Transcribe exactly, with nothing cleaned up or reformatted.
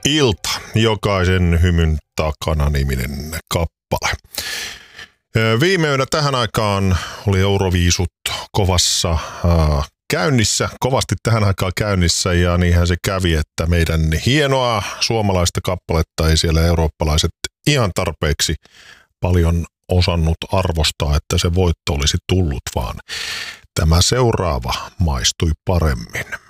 ilta, jokaisen hymyn takana -niminen kappale. Viime yönä tähän aikaan oli Euroviisut kovassa äh, käynnissä, kovasti tähän aikaan käynnissä, ja niinhän se kävi, että meidän hienoa suomalaista kappaletta ei siellä eurooppalaiset ihan tarpeeksi paljon osannut arvostaa, että se voitto olisi tullut, vaan tämä seuraava maistui paremmin.